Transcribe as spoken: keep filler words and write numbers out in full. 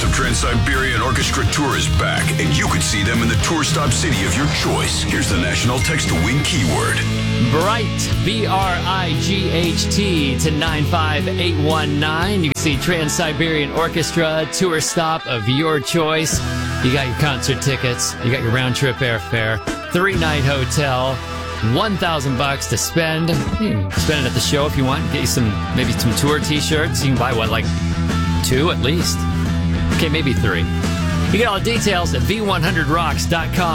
Best of Trans-Siberian Orchestra Tour is back, and you could see them in the tour stop city of your choice. Here's the national text-to-win keyword. Bright, B R I G H T, to nine five eight one nine. You can see Trans-Siberian Orchestra tour stop of your choice. You got your concert tickets. You got your round-trip airfare. Three-night hotel. One thousand bucks to spend. You can spend it at the show if you want. Get you some, maybe some tour T-shirts. You can buy what, like two at least? Okay, maybe three. You get all the details at V one hundred rocks dot com.